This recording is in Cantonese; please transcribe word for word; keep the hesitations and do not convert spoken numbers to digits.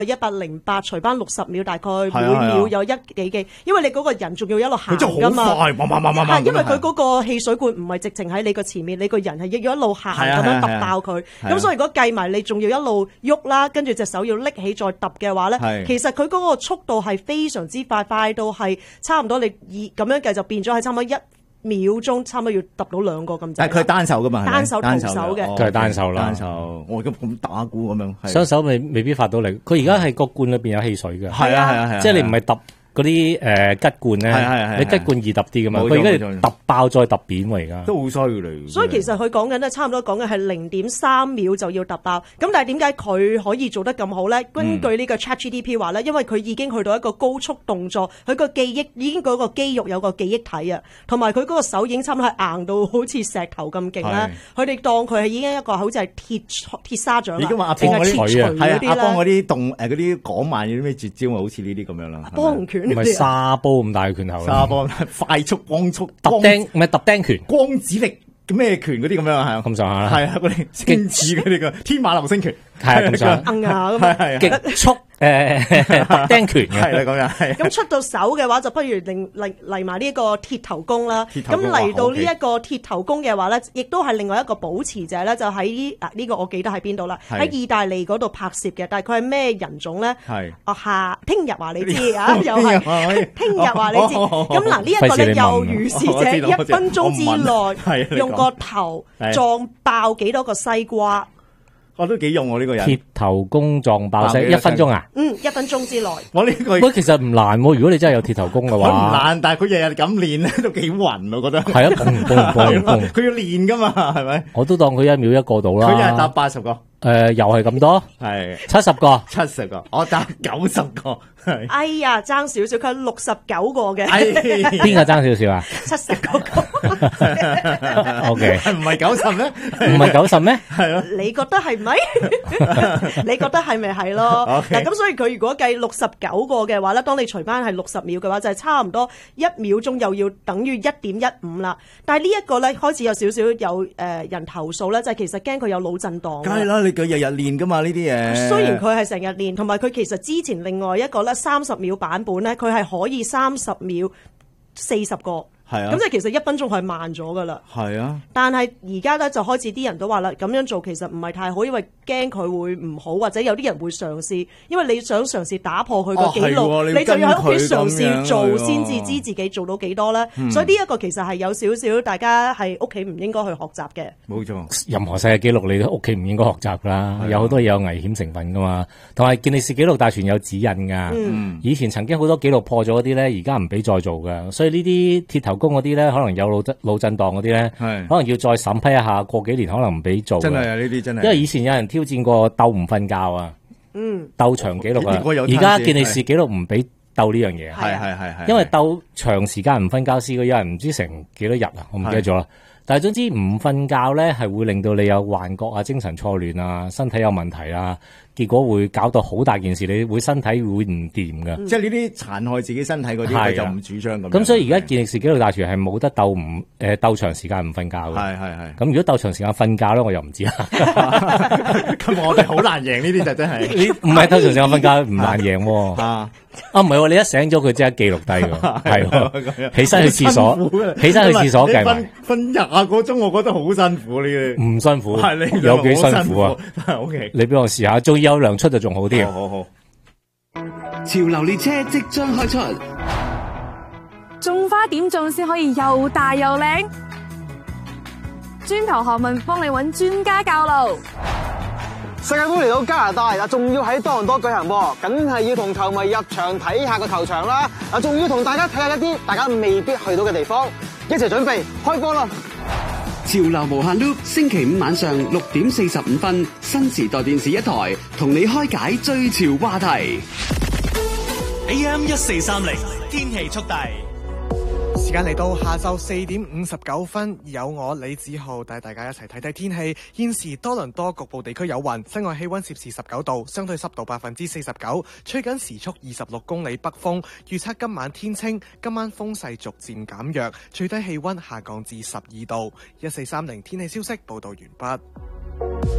一百零八除翻六十秒，大概每秒有一幾幾，因為你嗰個人仲要一路行噶嘛。 佢真係好快， 因為佢嗰個汽水罐唔係直情喺你個前面，你個人係要一路行咁樣揼爆佢。咁所以如果計埋你仲要一路喐啦，跟住隻手要拎起再揼嘅話咧，其實佢嗰個速度係非常之快，快到係差唔多你二咁樣計就變咗係差唔多一秒鐘差唔多要揼到兩個咁滯。 但係佢係單手噶嘛， 單手徒手嘅， 佢係單手啦。 單手，我而家咁打鼓咁樣， 雙手未未必發到力。佢而家係個罐裏邊有汽水嘅， 係啊係啊係啊， 即係你唔係揼嗰啲誒吉罐咧，你吉罐易揼啲噶嘛，佢而家揼爆再揼扁喎，而家都好犀利。 所以其實佢講緊咧，差唔多講緊係零點三秒就要揼爆。咁但係點解佢可以做得咁好咧？根據呢個 ChatGPT 話咧，因為佢已經去到一個高速動作，佢個記憶已經嗰個肌肉有個記憶體啊，同埋佢嗰個手已經差唔多係硬到好似石頭咁勁啦。佢哋當佢係已經一個好似係鐵鐵砂掌啦，定係鐵錘嗰啲咧。 阿邦嗰啲動誒嗰啲港漫有啲咩絕招啊？好似呢啲咁樣啦。 波龍拳唔係沙煲咁大嘅拳頭， 沙煲快速光速揼釘唔係揼釘拳， 光子力咩拳嗰啲咁樣係啊， 咁上下啦， 係啊嗰啲勁似嗰啲嘅天馬流星拳， 係咁上下， 硬啊咁啊， 極速誒揼釘拳嘅， 係啦咁樣係。 咁出到手嘅話，就不如嚟嚟嚟埋呢一個鐵頭功啦。咁嚟到呢一個鐵頭功嘅話咧，亦都係另外一個保持者咧，就喺啊呢個我記得喺邊度啦，喺意大利嗰度拍攝嘅。但係佢係咩人種咧？ 係啊下聽日話你知啊，又係聽日話你知。咁嗱呢一個咧又如是者，一分鐘之內用個頭撞爆幾多個西瓜。 我都幾用我呢個人。 鐵頭功撞爆西，一分鐘啊？ 嗯，一分鐘之內。 我呢個， 不過其實唔難喎。如果你真係有鐵頭功嘅話， 佢唔難，但係佢日日咁練咧，都幾暈我覺得。 係啊，嘣嘣嘣嘣， 佢要練噶嘛，係咪？ 我都當佢一秒一個到啦。 佢一日答八十個。 誒，又係咁多？ 係七十個， 七十個，我答九十個。 哎呀，爭少少，佢六十九個嘅。 邊個爭少少啊？ 七十個個。 O K， 唔係九十咩？ 唔係九十咩？ 係咯。 你覺得係咪？你覺得係咪係咯？嗱，咁所以佢如果計六十九個嘅話咧，當你除翻係六十秒嘅話，就係差唔多一秒鐘又要等於一點一五啦。但係呢一個咧開始有少少有誒人投訴咧，就係其實驚佢有腦震盪。 梗係啦，你佢日日練噶嘛呢啲嘢。 雖然佢係成日練，同埋佢其實之前另外一個咧三十秒版本咧，佢係可以三十秒四十個。係啊，咁即係其實一分鐘係慢咗噶啦。 係啊， 但係而家咧就開始啲人都話啦，咁樣做其實唔係太好，因為驚佢會唔好，或者有啲人會嘗試，因為你想嘗試打破佢個紀錄， 哦、 你，你就要喺屋企嘗試做先至知自己做到幾多咧。嗯、所以呢一個其實係有少少大家係屋企唔應該去學習嘅。 冇錯， 任何世界紀錄你屋企唔應該學習啦，啊、有好多嘢有危險成分噶嘛。同埋健力士紀錄大全有指引噶，嗯、以前曾經好多紀錄破咗嗰啲咧，而家唔俾再做噶。所以呢啲鐵頭功嗰啲咧，可能有腦震腦震盪嗰啲咧， 係可能要再審批一下，過幾年可能唔俾做。 真係啊，呢啲真係。 因為以前有人挑戰過鬥唔瞓覺啊，嗯，鬥長紀錄啊，而家健力士紀錄唔俾鬥呢樣嘢， 係係係係， 因為鬥長時間唔瞓覺試過有人唔知成幾多日啊，我唔記得咗啦。但係總之唔瞓覺咧，係會令到你有幻覺啊、精神錯亂啊、身體有問題啊，結果會搞到好大件事，你會身體會唔掂噶。 即係呢啲殘害自己身體嗰啲，佢就唔主張咁。 咁所以而家健力士紀錄大全係冇得鬥唔誒鬥長時間唔瞓覺嘅。 係係係。咁如果鬥長時間瞓覺咧，我又唔知啦。 咁我哋好難贏呢啲就真係。 你唔係鬥長時間瞓覺唔難贏喎。啊啊唔係喎，你一醒咗佢即刻記錄低喎。係起身去廁所，起身去廁所計埋。 瞓廿個鐘，我覺得好辛苦呢啲。 唔辛苦， 係你有幾辛苦啊 ？O K， 你俾我試下，仲要有糧出就仲好啲。 好好好。 潮流列車即將開出， 種花點種先可以又大又靚？專頭學問幫你揾專家教路。 世界盃嚟到加拿大啊，仲要喺多倫多舉行喎，梗係要同球迷入場睇下個球場啦。啊，仲要同大家睇下一啲大家未必去到嘅地方，一齊準備開波啦！ 潮流無限 loop， 星期五晚上六點四十五分，新時代電視一台同你開解最潮話題。 A M 一四三零天氣速遞。 時間嚟到下晝四點五十九分，有我李子浩帶大家一齊睇睇天氣。現時多倫多局部地區有雲，室外氣溫攝氏十九度，相對濕度百分之四十九，吹緊時速二十六公里北風。預測今晚天清，今晚風勢逐漸減弱，最低氣溫下降至十二度。一四三零天氣消息報道完畢。